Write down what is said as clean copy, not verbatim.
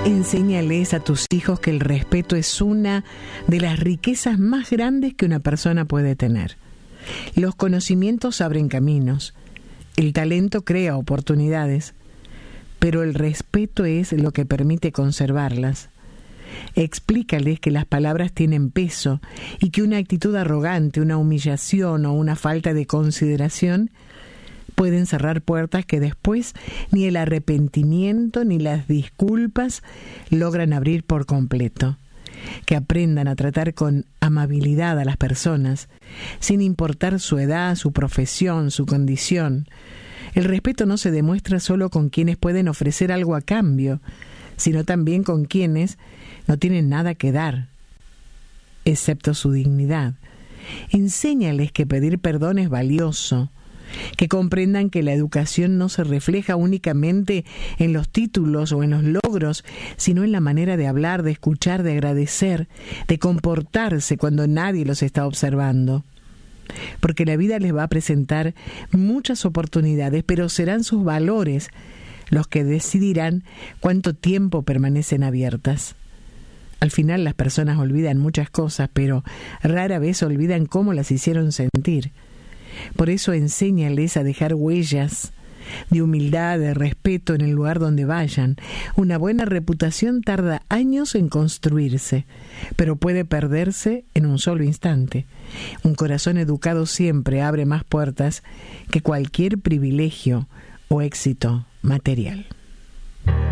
Enséñales a tus hijos que el respeto es una de las riquezas más grandes que una persona puede tener. Los conocimientos abren caminos, el talento crea oportunidades, pero el respeto es lo que permite conservarlas. Explícales que las palabras tienen peso y que una actitud arrogante, una humillación o una falta de consideración pueden cerrar puertas que después ni el arrepentimiento ni las disculpas logran abrir por completo. Que aprendan a tratar con amabilidad a las personas, sin importar su edad, su profesión, su condición. El respeto no se demuestra solo con quienes pueden ofrecer algo a cambio, sino también con quienes no tienen nada que dar, excepto su dignidad. Enséñales que pedir perdón es valioso, que comprendan que la educación no se refleja únicamente en los títulos o en los logros, sino en la manera de hablar, de escuchar, de agradecer, de comportarse cuando nadie los está observando. Porque la vida les va a presentar muchas oportunidades, pero serán sus valores los que decidirán cuánto tiempo permanecen abiertas. Al final las personas olvidan muchas cosas, pero rara vez olvidan cómo las hicieron sentir. Por eso enséñales a dejar huellas de humildad, de respeto en el lugar donde vayan. Una buena reputación tarda años en construirse, pero puede perderse en un solo instante. Un corazón educado siempre abre más puertas que cualquier privilegio o éxito material.